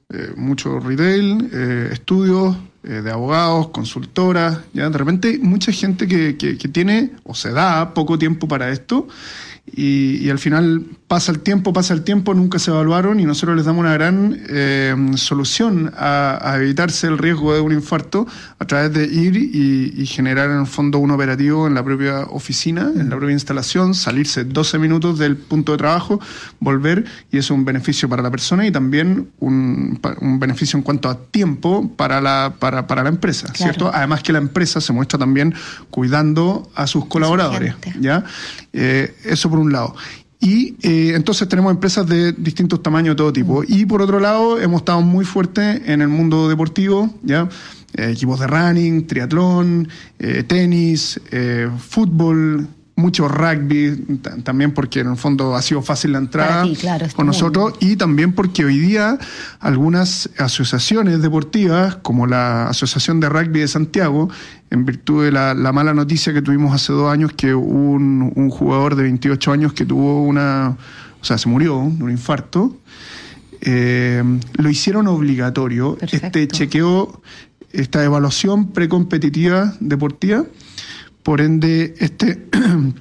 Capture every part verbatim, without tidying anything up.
eh, mucho retail, eh, estudios eh, de abogados, consultoras, ya de repente mucha gente que, que, que tiene o se da poco tiempo para esto. Y, y al final pasa el tiempo, pasa el tiempo, nunca se evaluaron y nosotros les damos una gran eh, solución a, a evitarse el riesgo de un infarto a través de ir y, y generar en el fondo un operativo en la propia oficina, en la propia instalación, salirse doce minutos del punto de trabajo, volver, y eso es un beneficio para la persona y también un, un beneficio en cuanto a tiempo para la, para, para la empresa, claro. ¿Cierto? Además que la empresa se muestra también cuidando a sus colaboradores, ¿ya? Eh, eso por un lado. Y eh, entonces tenemos empresas de distintos tamaños de todo tipo. Y por otro lado, hemos estado muy fuertes en el mundo deportivo, ¿ya? Eh, equipos de running, triatlón, eh, tenis, eh, fútbol, mucho rugby, t- también porque en el fondo ha sido fácil la entrada ti, claro, con nosotros, y también porque hoy día algunas asociaciones deportivas, como la Asociación de Rugby de Santiago, en virtud de la, la mala noticia que tuvimos hace dos años, que hubo un, un jugador de veintiocho años que tuvo una, o sea, se murió de un infarto, eh, lo hicieron obligatorio. Perfecto. Este chequeo, esta evaluación precompetitiva deportiva. Por ende, este,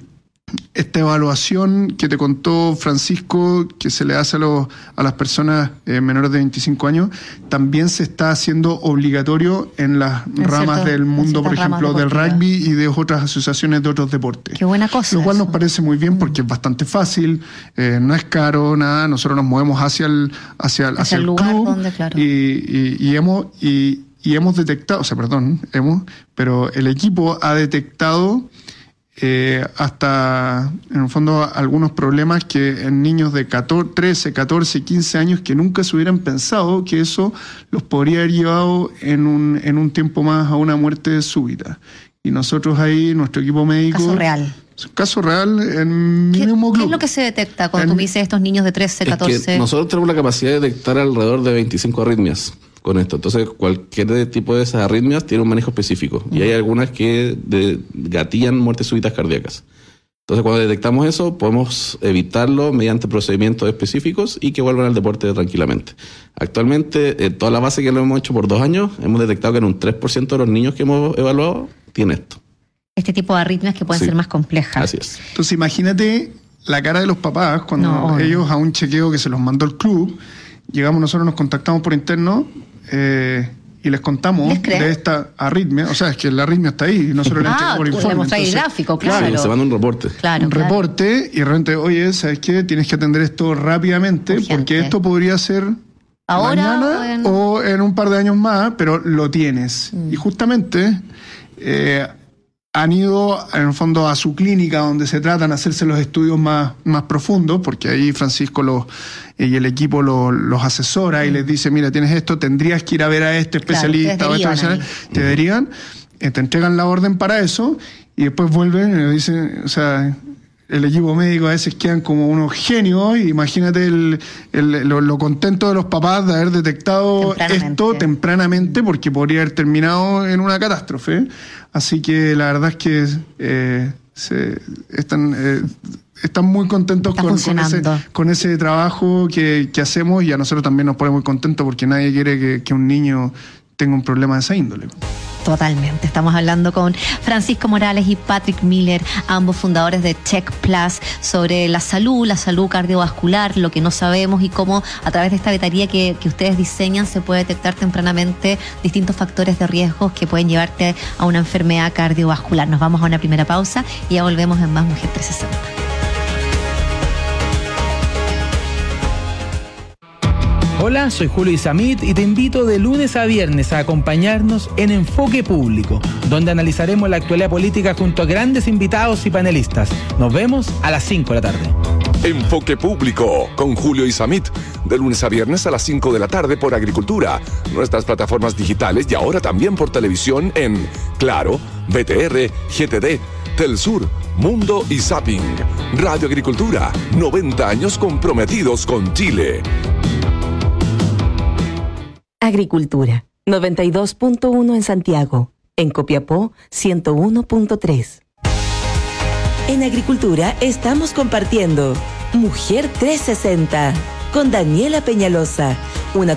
esta evaluación que te contó Francisco, que se le hace a, los, a las personas eh, menores de veinticinco años, también se está haciendo obligatorio en las en ramas cierto, del mundo, por ejemplo, del rugby y de otras asociaciones de otros deportes. Qué buena cosa. Lo cual eso. nos parece muy bien porque es bastante fácil, eh, no es caro, nada. Nosotros nos movemos hacia el, hacia, hacia, hacia el, el lugar club donde, claro. y, y, y hemos... Y, Y hemos detectado, o sea, perdón, hemos, pero el equipo ha detectado eh, hasta, en el fondo, algunos problemas que en niños de catorce, trece, catorce, quince años que nunca se hubieran pensado que eso los podría haber llevado en un, en un tiempo más a una muerte súbita. Y nosotros ahí, nuestro equipo médico... Caso real. Caso real en mi ¿Qué, mismo club. ¿Qué es lo que se detecta cuando en, tú dices estos niños de trece, catorce? Es que nosotros tenemos la capacidad de detectar alrededor de veinticinco arritmias con esto. Entonces, cualquier tipo de esas arritmias tiene un manejo específico. Uh-huh. Y hay algunas que de, gatillan muertes súbitas cardíacas. Entonces, cuando detectamos eso, podemos evitarlo mediante procedimientos específicos y que vuelvan al deporte tranquilamente. Actualmente, eh, toda la base que lo hemos hecho por dos años, hemos detectado que en un tres por ciento de los niños que hemos evaluado tiene esto. Este tipo de arritmias que pueden sí. ser más complejas. Así es. Entonces, imagínate la cara de los papás cuando no, ellos a un chequeo que se los mandó el club, llegamos nosotros, nos contactamos por interno eh, y les contamos ¿Les de esta arritmia. O sea, es que la arritmia está ahí y nosotros le entregamos por informe. Le mostráis el gráfico, claro. Sí, se manda un reporte. Claro, un claro. reporte y de repente, oye, ¿sabes qué? Tienes que atender esto rápidamente. Urgente. Porque esto podría ser ahora mañana o en... o en un par de años más, pero lo tienes. Mm. Y justamente... Eh, han ido, en el fondo, a su clínica donde se tratan de hacerse los estudios más, más profundos, porque ahí Francisco los, y el equipo los, los asesora y les dice, mira, tienes esto, tendrías que ir a ver a este especialista claro, o este especialista. Te derivan, eh, te entregan la orden para eso y después vuelven y le dicen, o sea... El equipo médico a veces quedan como unos genios. Imagínate el, el, lo, lo contento de los papás de haber detectado esto tempranamente, porque podría haber terminado en una catástrofe. Así que la verdad es que eh, se, están, eh, están muy contentos con, con, ese, con ese trabajo que, que hacemos, y a nosotros también nos pone muy contentos porque nadie quiere que, que un niño tenga un problema de esa índole. Totalmente. Estamos hablando con Francisco Morales y Patrick Miller, ambos fundadores de Check Plus, sobre la salud, la salud cardiovascular, lo que no sabemos y cómo a través de esta batería que, que ustedes diseñan se puede detectar tempranamente distintos factores de riesgo que pueden llevarte a una enfermedad cardiovascular. Nos vamos a una primera pausa y ya volvemos en Más Mujer trescientos sesenta. Hola, soy Julio Isamit y te invito de lunes a viernes a acompañarnos en Enfoque Público, donde analizaremos la actualidad política junto a grandes invitados y panelistas. Nos vemos a las cinco de la tarde. Enfoque Público con Julio Isamit, de lunes a viernes a las cinco de la tarde por Agricultura, nuestras plataformas digitales y ahora también por televisión en Claro, B T R, G T D, Telsur, Mundo y Zapping. Radio Agricultura, noventa años comprometidos con Chile. Agricultura, noventa y dos punto uno en Santiago, en Copiapó, ciento uno punto tres. En Agricultura estamos compartiendo Mujer trescientos sesenta con Daniela Peñalosa, una